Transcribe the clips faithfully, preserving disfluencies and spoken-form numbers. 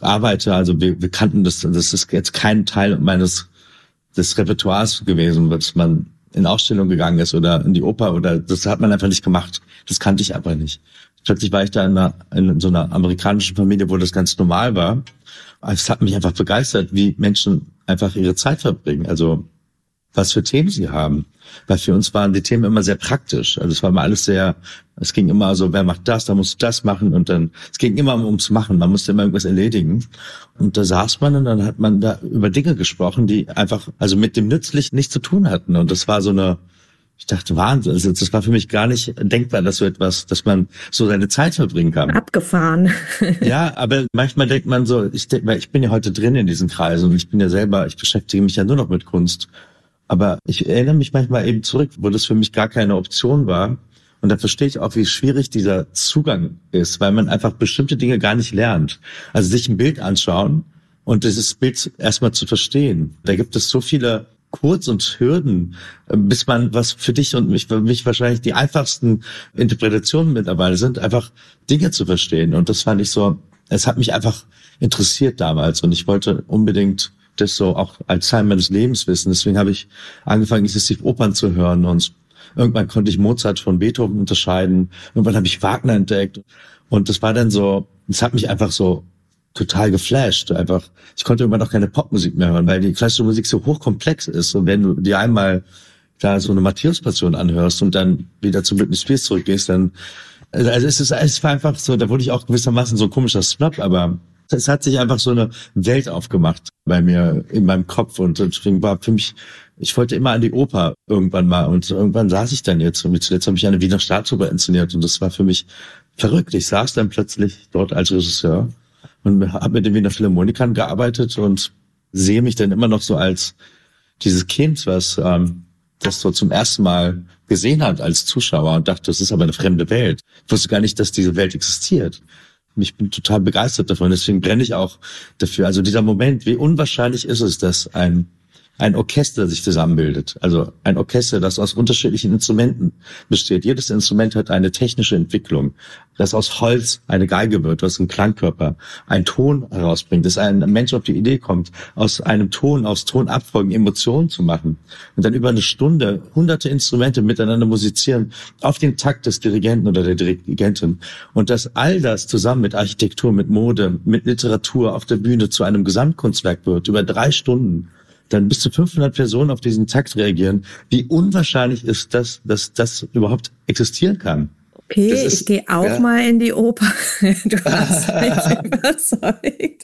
arbeite, also wir, wir kannten das, das ist jetzt kein Teil meines des Repertoires gewesen, dass man in Ausstellung gegangen ist oder in die Oper oder das hat man einfach nicht gemacht. Das kannte ich einfach nicht. Plötzlich war ich da in, einer, in so einer amerikanischen Familie, wo das ganz normal war. Es hat mich einfach begeistert, wie Menschen einfach ihre Zeit verbringen. Also was für Themen sie haben. Weil für uns waren die Themen immer sehr praktisch. Also es war immer alles sehr, es ging immer so, wer macht das, da musst du das machen und dann, es ging immer ums Machen, man musste immer irgendwas erledigen. Und da saß man und dann hat man da über Dinge gesprochen, die einfach, also mit dem Nützlich nichts zu tun hatten. Und das war so eine, ich dachte, Wahnsinn, also das war für mich gar nicht denkbar, dass so etwas, dass man so seine Zeit verbringen kann. Abgefahren. Ja, aber manchmal denkt man so, ich, denk, weil ich bin ja heute drin in diesen Kreisen und ich bin ja selber, ich beschäftige mich ja nur noch mit Kunst. Aber ich erinnere mich manchmal eben zurück, wo das für mich gar keine Option war. Und da verstehe ich auch, wie schwierig dieser Zugang ist, weil man einfach bestimmte Dinge gar nicht lernt. Also sich ein Bild anschauen und dieses Bild erstmal zu verstehen. Da gibt es so viele Kurz und Hürden, bis man, was für dich und mich, für mich wahrscheinlich die einfachsten Interpretationen mittlerweile sind, einfach Dinge zu verstehen. Und das fand ich so, es hat mich einfach interessiert damals und ich wollte unbedingt das so auch als Teil meines Lebens wissen. Deswegen habe ich angefangen, intensiv Opern zu hören und irgendwann konnte ich Mozart von Beethoven unterscheiden. Irgendwann habe ich Wagner entdeckt und das war dann so, das hat mich einfach so total geflasht. Einfach, ich konnte irgendwann auch keine Popmusik mehr hören, weil die klassische Musik so hochkomplex ist. Und wenn du dir einmal da so eine Matthäus-Passion anhörst und dann wieder zu Britney Spears zurückgehst, dann, also es ist, es war einfach so, da wurde ich auch gewissermaßen so ein komischer Snob, aber es hat sich einfach so eine Welt aufgemacht bei mir in meinem Kopf und deswegen war für mich, ich wollte immer an die Oper irgendwann mal und irgendwann saß ich dann jetzt und zuletzt habe ich eine Wiener Staatsoper inszeniert und das war für mich verrückt. Ich saß dann plötzlich dort als Regisseur und habe mit den Wiener Philharmonikern gearbeitet und sehe mich dann immer noch so als dieses Kind, was ähm, das so zum ersten Mal gesehen hat als Zuschauer und dachte, das ist aber eine fremde Welt. Ich wusste gar nicht, dass diese Welt existiert. Ich bin total begeistert davon, deswegen brenne ich auch dafür. Also dieser Moment, wie unwahrscheinlich ist es, dass ein ein Orchester sich zusammenbildet. Also ein Orchester, das aus unterschiedlichen Instrumenten besteht. Jedes Instrument hat eine technische Entwicklung, das aus Holz eine Geige wird, aus einem Klangkörper einen Ton herausbringt, dass ein Mensch auf die Idee kommt, aus einem Ton, aus Tonabfolgen Emotionen zu machen und dann über eine Stunde hunderte Instrumente miteinander musizieren auf den Takt des Dirigenten oder der Dirigentin und dass all das zusammen mit Architektur, mit Mode, mit Literatur auf der Bühne zu einem Gesamtkunstwerk wird, über drei Stunden. Dann bis zu fünfhundert Personen auf diesen Takt reagieren. Wie unwahrscheinlich ist das, dass das überhaupt existieren kann? Okay, ist, ich gehe auch ja. mal in die Oper. Du hast mich überzeugt.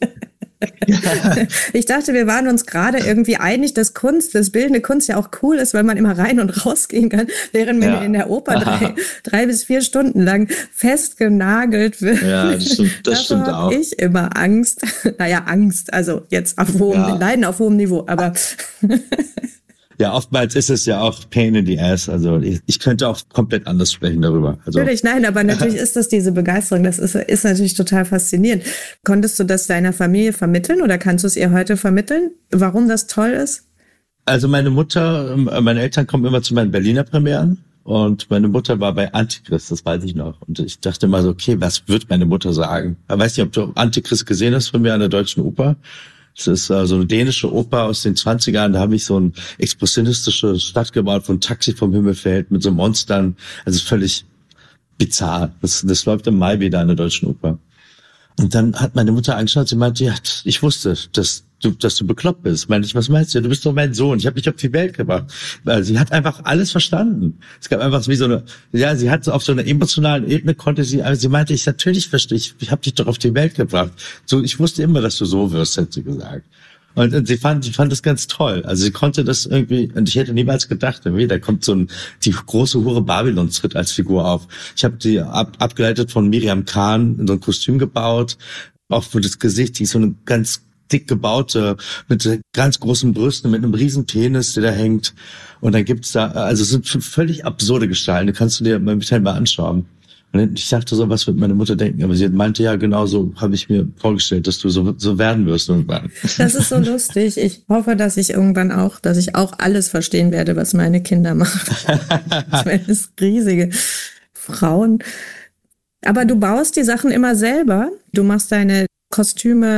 Ich dachte, wir waren uns gerade irgendwie einig, dass Kunst, das bildende Kunst ja auch cool ist, weil man immer rein und rausgehen kann, während man ja. in der Oper drei, drei bis vier Stunden lang festgenagelt wird. Ja, das stimmt, das stimmt auch. Ich immer Angst. Naja, Angst, also jetzt auf hohem, ja. Leiden auf hohem Niveau, aber ja, oftmals ist es ja auch Pain in the Ass. Also ich, ich könnte auch komplett anders sprechen darüber. Also, natürlich, nein, aber natürlich ist das diese Begeisterung. Das ist, ist natürlich total faszinierend. Konntest du das deiner Familie vermitteln oder kannst du es ihr heute vermitteln, warum das toll ist? Also meine Mutter, meine Eltern kommen immer zu meinen Berliner Premieren und meine Mutter war bei Antichrist, das weiß ich noch. Und ich dachte mal so, okay, was wird meine Mutter sagen? Ich weiß nicht, ob du Antichrist gesehen hast von mir an der Deutschen Oper. Es ist äh, so eine dänische Oper aus den zwanzigern. Da habe ich so eine expressionistische Stadt gebaut, wo ein Taxi vom Himmel fällt mit so Monstern. Also völlig bizarr. Das, das läuft im Mai wieder an der Deutschen Oper. Und dann hat meine Mutter angeschaut, sie meinte, ja, ich wusste, dass du, dass du bekloppt bist. Meinte ich, was meinst du? Du bist doch mein Sohn. Ich habe dich auf die Welt gebracht. Weil sie hat einfach alles verstanden. Es gab einfach wie so eine, ja, sie hat so auf so einer emotionalen Ebene konnte sie, also sie meinte, ich natürlich verstehe, ich, ich habe dich doch auf die Welt gebracht. So, ich wusste immer, dass du so wirst, hat sie gesagt. Und, und sie fand, sie fand das ganz toll. Also sie konnte das irgendwie, und ich hätte niemals gedacht, irgendwie, da kommt so ein, die große Hure Babylon tritt als Figur auf. Ich habe die ab, abgeleitet von Miriam Kahn in so ein Kostüm gebaut, auch für das Gesicht, die ist so eine ganz dick gebaute, mit ganz großen Brüsten, mit einem riesen Penis, der da hängt. Und dann gibt's da, also es sind völlig absurde Gestalten, die kannst du dir mal mal anschauen. Und ich dachte so, was wird meine Mutter denken? Aber sie meinte, ja, genau so habe ich mir vorgestellt, dass du so, so werden wirst irgendwann. Das ist so lustig. Ich hoffe, dass ich irgendwann auch, dass ich auch alles verstehen werde, was meine Kinder machen. Das ist riesige Frauen. Aber du baust die Sachen immer selber. Du machst deine Kostüme